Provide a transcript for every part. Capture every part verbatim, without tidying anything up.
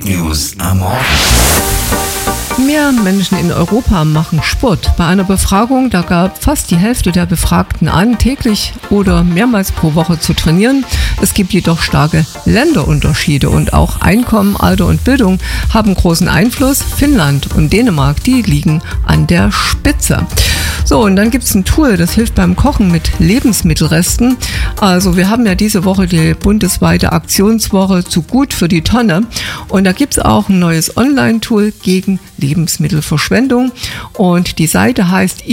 Good News am Morgen. Mehr Menschen in Europa machen Sport. Bei einer Befragung, da gab fast die Hälfte der Befragten an, täglich oder mehrmals pro Woche zu trainieren. Es gibt jedoch starke Länderunterschiede und auch Einkommen, Alter und Bildung haben großen Einfluss. Finnland und Dänemark, die liegen an der Spitze. So, und dann gibt es ein Tool, das hilft beim Kochen mit Lebensmittelresten. Also wir haben ja diese Woche die bundesweite Aktionswoche zu gut für die Tonne. Und da gibt es auch ein neues Online-Tool gegen Lebensmittelverschwendung. Und die Seite heißt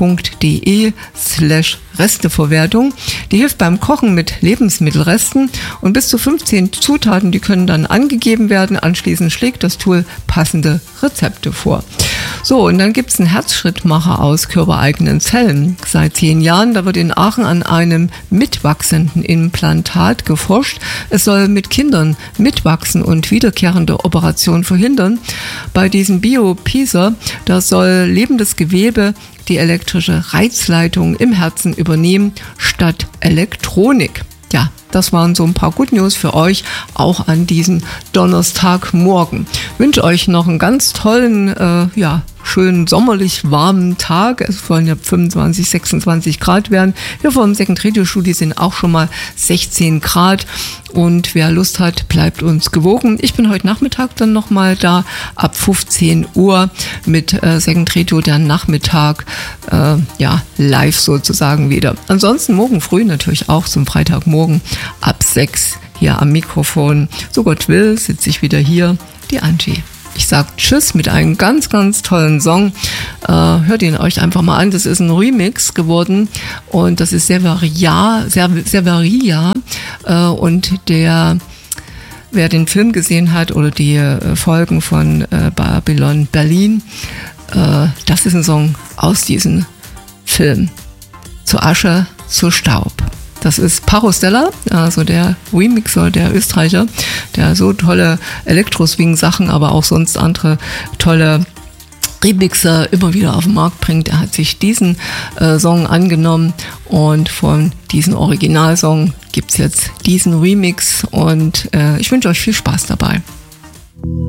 eat.de slash Resteverwertung. Die hilft beim Kochen mit Lebensmittelresten. Und bis zu fünfzehn Zutaten, die können dann angegeben werden. Anschließend schlägt das Tool passende Rezepte vor. So, und dann gibt es einen Herzschrittmacher aus körpereigenen Zellen. Seit zehn Jahren, da wird in Aachen an einem mitwachsenden Implantat geforscht. Es soll mit Kindern mitwachsen und wiederkehrende Operationen verhindern. Bei diesem Bio-Piecer, da soll lebendes Gewebe die elektrische Reizleitung im Herzen übernehmen statt Elektronik. Ja, das waren so ein paar Good News für euch, auch an diesem Donnerstagmorgen. Ich wünsche euch noch einen ganz tollen, äh, ja, schönen sommerlich warmen Tag. Es sollen ja fünfundzwanzig, sechsundzwanzig Grad werden. Hier vor dem Second Radio Studio sind auch schon mal sechzehn Grad. Und wer Lust hat, bleibt uns gewogen. Ich bin heute Nachmittag dann nochmal da ab fünfzehn Uhr mit äh, Second Radio, der Nachmittag, äh, ja, live sozusagen wieder. Ansonsten morgen früh natürlich auch zum Freitagmorgen ab sechs hier am Mikrofon. So Gott will, sitze ich wieder hier, die Angie. Ich sage Tschüss mit einem ganz, ganz tollen Song. Äh, hört ihn euch einfach mal an. Das ist ein Remix geworden und das ist sehr varia, sehr, sehr varia. Äh, und der, wer den Film gesehen hat oder die äh, Folgen von äh, Babylon Berlin, äh, das ist ein Song aus diesem Film. Zu Asche, zu Staub. Das ist Parostella, also der Remixer, der Österreicher, der so tolle Elektro-Swing-Sachen, aber auch sonst andere tolle Remixer immer wieder auf den Markt bringt. Er hat sich diesen äh, Song angenommen und von diesem Originalsong gibt es jetzt diesen Remix und äh, ich wünsche euch viel Spaß dabei.